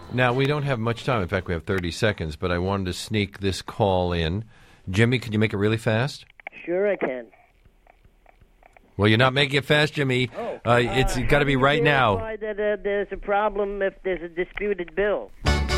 Now, we don't have much time. In fact, we have 30 seconds, but I wanted to sneak this call in. Jimmy, could you make it really fast? Sure I can. Well, you're not making it fast, Jimmy. It's got to be right now. That there's a problem if there's a disputed bill.